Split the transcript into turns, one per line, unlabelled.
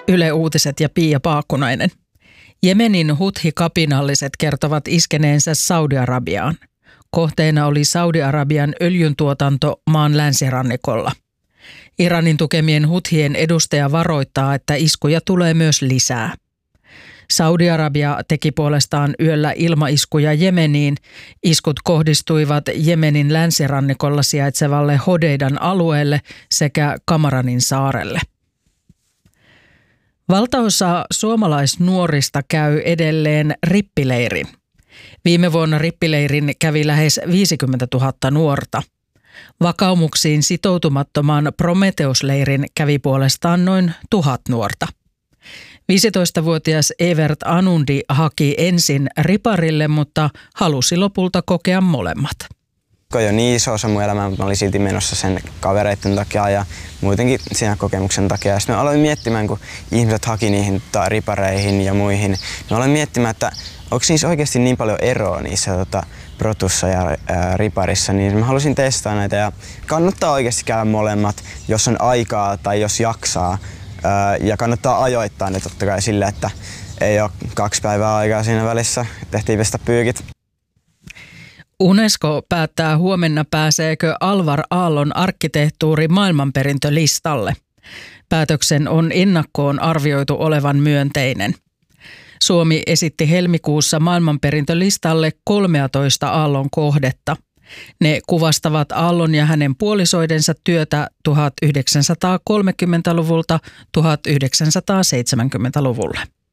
Yle Uutiset ja Pia Paakkunainen. Jemenin Huthi-kapinalliset kertovat iskeneensä Saudi-Arabiaan. Kohteena oli Saudi-Arabian öljyntuotanto maan länsirannikolla. Iranin tukemien Huthien edustaja varoittaa, että iskuja tulee myös lisää. Saudi-Arabia teki puolestaan yöllä ilmaiskuja Jemeniin. Iskut kohdistuivat Jemenin länsirannikolla sijaitsevalle Hodeidan alueelle sekä Kamaranin saarelle. Valtaosa suomalaisnuorista käy edelleen rippileirin. Viime vuonna rippileirin kävi lähes 50 000 nuorta. Vakaumuksiin sitoutumattoman Prometheus-leirin kävi puolestaan noin 1000 nuorta. 15-vuotias Evert Anundi haki ensin riparille, mutta halusi lopulta kokea molemmat.
Jo niin iso osa mun elämää, mutta mä olin silti menossa sen kavereiden takia ja muutenkin siinä kokemuksen takia. Sitten mä aloin miettimään, kun ihmiset haki niihin ripareihin ja muihin, mä aloin miettimään, että onko niissä oikeasti niin paljon eroa niissä protussa ja riparissa, niin mä halusin testaa näitä ja kannattaa oikeasti käydä molemmat, jos on aikaa tai jos jaksaa. Ja kannattaa ajoittaa ne totta kai sillä, että ei ole 2 päivää aikaa siinä välissä, tehtiin pestä pyykit.
UNESCO päättää huomenna, pääseekö Alvar Aallon arkkitehtuuri maailmanperintölistalle. Päätöksen on ennakkoon arvioitu olevan myönteinen. Suomi esitti helmikuussa maailmanperintölistalle 13 Aallon kohdetta. Ne kuvastavat Aallon ja hänen puolisoidensa työtä 1930-luvulta 1970-luvulle.